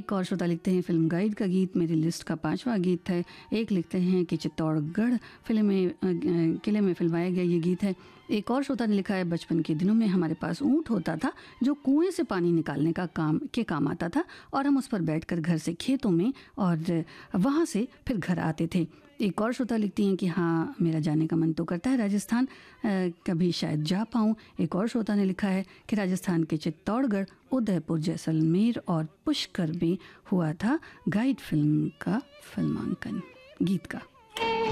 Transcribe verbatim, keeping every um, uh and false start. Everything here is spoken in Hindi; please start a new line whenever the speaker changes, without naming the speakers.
एक और श्रोता लिखते हैं फिल्म गाइड का गीत मेरी लिस्ट का पांचवा गीत है। एक लिखते हैं कि चित्तौड़गढ़ फिल्म में किले में फिल्माया गया ये गीत है। एक और श्रोता ने लिखा है बचपन के दिनों में हमारे पास ऊँट होता था जो कुएं से पानी निकालने का काम के काम आता था और हम उस पर बैठकर घर से खेतों में और वहाँ से फिर घर आते थे। एक और श्रोता लिखती हैं कि हाँ मेरा जाने का मन तो करता है राजस्थान, आ, कभी शायद जा पाऊँ। एक और श्रोता ने लिखा है कि राजस्थान के चित्तौड़गढ़, उदयपुर, जैसलमेर और पुष्कर में हुआ था गाइड फिल्म का फिल्मांकन गीत का।